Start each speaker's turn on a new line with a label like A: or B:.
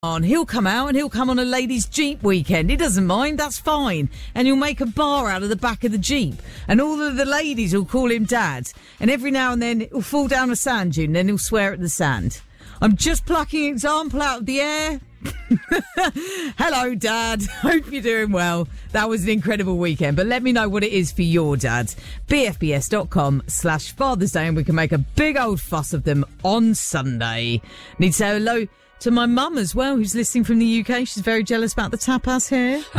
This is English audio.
A: He'll come out and he'll come on a ladies' Jeep weekend. He doesn't mind, that's fine. And he'll make a bar out of the back of the Jeep. And all of the ladies will call him Dad. And every now and then he'll fall down a sand dune and then he'll swear at the sand. I'm just plucking an example out of the air. Hello, Dad. Hope you're doing well. That was an incredible weekend. But let me know what it is for your dad. BFBS.com/Father's Day, and we can make a big old fuss of them on Sunday. Need to say hello to my mum as well, who's listening from the UK. She's very jealous about the tapas here.